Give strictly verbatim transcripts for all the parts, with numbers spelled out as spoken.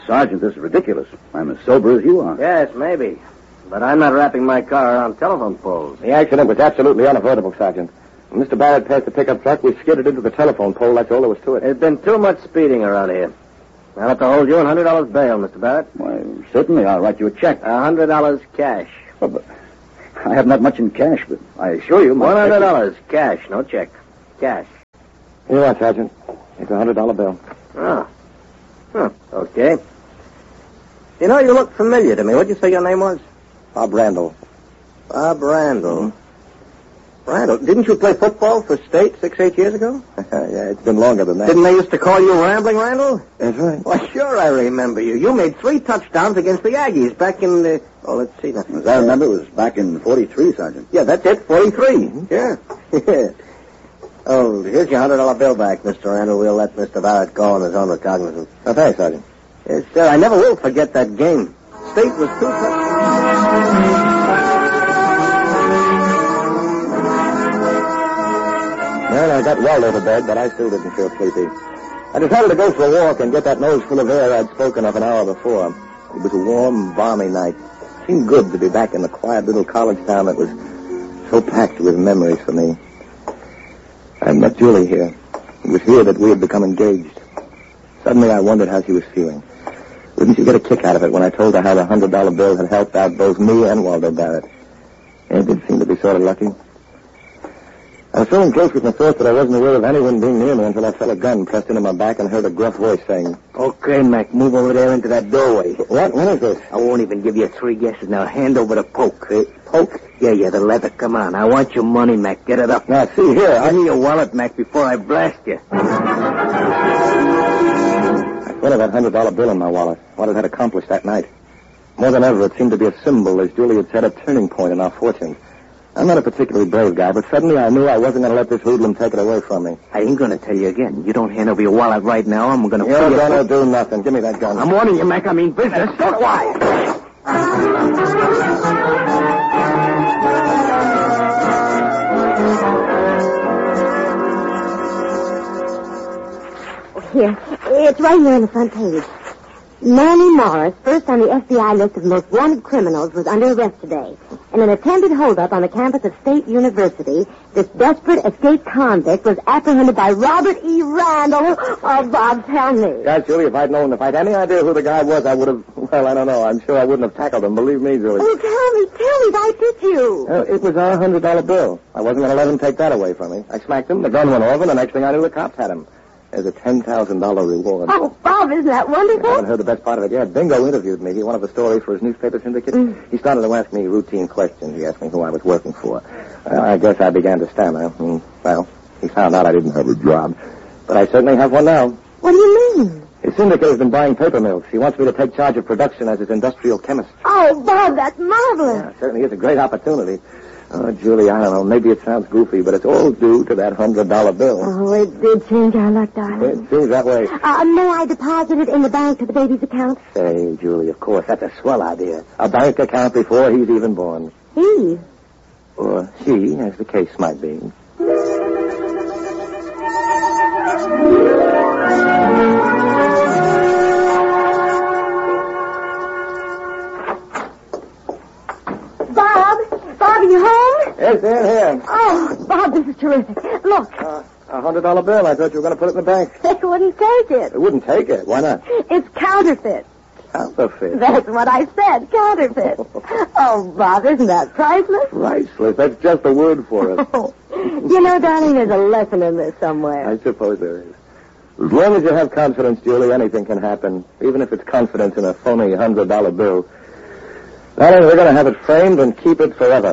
Sergeant, this is ridiculous. I'm as sober as you are. Yes, maybe. But I'm not wrapping my car around telephone poles. The accident was absolutely unavoidable, Sergeant. When Mister Barrett passed the pickup truck, we skidded into the telephone pole. That's all there was to it. There's been too much speeding around here. I'll have to hold you on one hundred dollars bail, Mister Barrett. Why, certainly. I'll write you a check. one hundred dollars cash. Well, but I have not much in cash, but I assure you... one hundred dollars cash, no check. Cash. Here you are, Sergeant. It's a one hundred dollar bill. Oh. Huh. Okay. You know, you look familiar to me. What'd you say your name was? Bob Randall. Bob Randall. Randall, didn't you play football for State six, eight years ago? Yeah, it's been longer than that. Didn't they used to call you Rambling Randall? That's right. Well, sure I remember you. You made three touchdowns against the Aggies back in the... Oh, let's see. Now. As I remember, it was back in forty-three, Sergeant. Yeah, that's it, forty-three. Mm-hmm. Yeah. Oh, here's your one hundred dollar bill back, Mister Randall. We'll let Mister Barrett go on his own recognizance. Oh, thanks, Sergeant. Yes, sir. I never will forget that game. State was two touchdowns. Well, I got well over bed, but I still didn't feel sleepy. I decided to go for a walk and get that nose full of air I'd spoken of an hour before. It was a warm, balmy night. It seemed good to be back in the quiet little college town that was so packed with memories for me. I met Julie here. It was here that we had become engaged. Suddenly I wondered how she was feeling. Wouldn't she get a kick out of it when I told her how the one hundred dollar bill had helped out both me and Waldo Barrett? It did seem to be sort of lucky. I was so enclosed with my thoughts that I wasn't aware of anyone being near me until I felt a gun pressed into my back and heard a gruff voice saying, Okay, Mac, move over there into that doorway. What? What is this? I won't even give you three guesses. Now hand over the poke. The poke? Yeah, yeah, the leather. Come on. I want your money, Mac. Get it up. Now, see here. Give me your wallet, Mac, before I blast you. I thought of that one hundred dollar bill in my wallet. What it had accomplished that night. More than ever, it seemed to be a symbol, as Julie had said, a turning point in our fortunes. I'm not a particularly brave guy, but suddenly I knew I wasn't going to let this hoodlum take it away from me. I ain't going to tell you again. You don't hand over your wallet right now, I'm going to... You're going to do nothing. Give me that gun. I'm warning you, Mac. I mean business. So do I. Here. It's right here on the front page. Manny Morris, first on the F B I list of most wanted criminals, was under arrest today. In an attempted holdup on the campus of State University, this desperate escaped convict was apprehended by Robert E. Randall. Oh, Bob, tell me. Gosh, Julie, if I'd known, if I'd any idea who the guy was, I would have, well, I don't know. I'm sure I wouldn't have tackled him. Believe me, Julie. Oh, tell me, tell me, why did you? Uh, it was our one hundred dollar bill. I wasn't going to let him take that away from me. I smacked him, the gun went off, and the next thing I knew, the cops had him. There's a ten thousand dollar reward. Oh, Bob, isn't that wonderful? I haven't heard the best part of it yet. Bingo interviewed me. He wanted the story for his newspaper syndicate. Mm. He started to ask me routine questions. He asked me who I was working for. Uh, I guess I began to stammer. And, well, he found out I didn't have a job. But I certainly have one now. What do you mean? His syndicate has been buying paper mills. He wants me to take charge of production as his industrial chemist. Oh, Bob, that's marvelous. Yeah, it certainly is a great opportunity. Oh, Julie, I don't know. Maybe it sounds goofy, but it's all due to that one hundred dollar bill. Oh, it did change our luck, darling. It seems that way. Uh, may I deposit it in the bank to the baby's account? Say, Julie, of course. That's a swell idea. A bank account before he's even born. He? Or she, as the case might be. Bob, are you home? Yes, they're here. Oh, Bob, this is terrific. Look. Uh, a hundred dollar bill. I thought you were going to put it in the bank. They wouldn't take it. They wouldn't take it. Why not? It's counterfeit. Counterfeit? That's what I said, counterfeit. Oh, Bob, isn't that priceless? Priceless. That's just a word for it. Oh. You know, darling, there's a lesson in this somewhere. I suppose there is. As long as you have confidence, Julie, anything can happen, even if it's confidence in a phony hundred dollar bill. Darling, we're going to have it framed and keep it forever.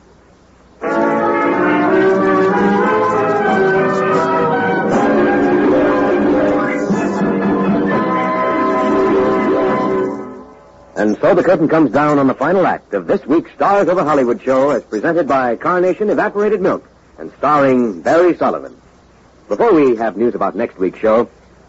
And so the curtain comes down on the final act of this week's Stars of the Hollywood show as presented by Carnation Evaporated Milk and starring Barry Sullivan. Before we have news about next week's show,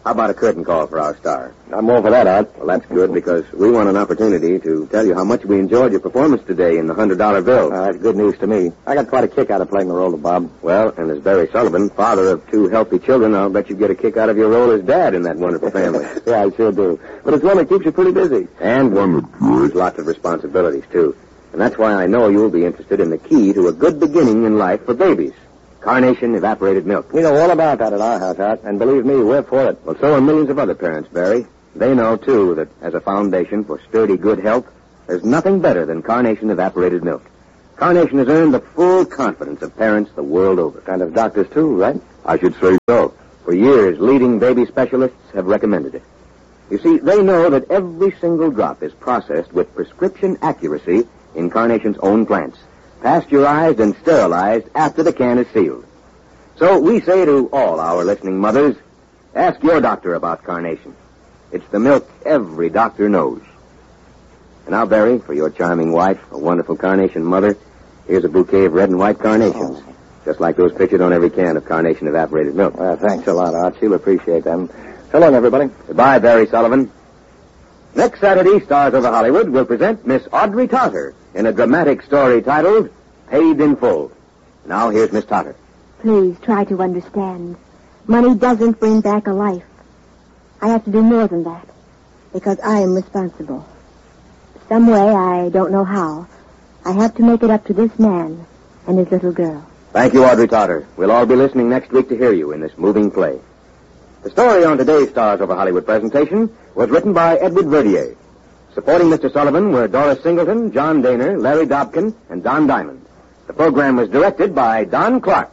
How about a curtain call for our star? I'm all for that, Art. Well, that's good because we want an opportunity to tell you how much we enjoyed your performance today in the hundred dollar bill. Uh, that's good news to me. I got quite a kick out of playing the role of Bob. Well, and as Barry Sullivan, father of two healthy children, I'll bet you get a kick out of your role as dad in that wonderful family. Yeah, I sure do. But it's one that keeps you pretty busy. And one that carries lots of responsibilities, too. And that's why I know you'll be interested in the key to a good beginning in life for babies. Carnation evaporated milk. We know all about that at our house, Art, and believe me, we're for it. Well, so are millions of other parents, Barry. They know, too, that as a foundation for sturdy good health, there's nothing better than Carnation evaporated milk. Carnation has earned the full confidence of parents the world over. And of doctors, too, right? I should say so. For years, leading baby specialists have recommended it. You see, they know that every single drop is processed with prescription accuracy in Carnation's own plants, pasteurized and sterilized after the can is sealed. So we say to all our listening mothers, ask your doctor about Carnation. It's the milk every doctor knows. And now, Barry, for your charming wife, a wonderful Carnation mother, here's a bouquet of red and white carnations, oh. just like those pictured on every can of Carnation evaporated milk. Well, thanks a lot, Art. She'll appreciate them. So long, everybody. Goodbye, Barry Sullivan. Next Saturday, Stars Over Hollywood will present Miss Audrey Totter in a dramatic story titled Paid in Full. Now, here's Miss Totter. Please try to understand. Money doesn't bring back a life. I have to do more than that, because I am responsible. Some way, I don't know how, I have to make it up to this man and his little girl. Thank you, Audrey Totter. We'll all be listening next week to hear you in this moving play. The story on today's Stars Over Hollywood presentation was written by Edward Verdier. Supporting Mister Sullivan were Doris Singleton, John Daner, Larry Dobkin, and Don Diamond. The program was directed by Don Clark.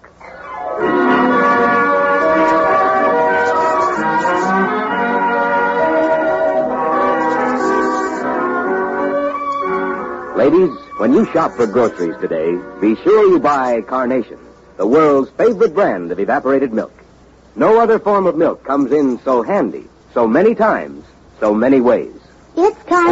Ladies, when you shop for groceries today, be sure you buy Carnation, the world's favorite brand of evaporated milk. No other form of milk comes in so handy, so many times, so many ways. It's Carnation.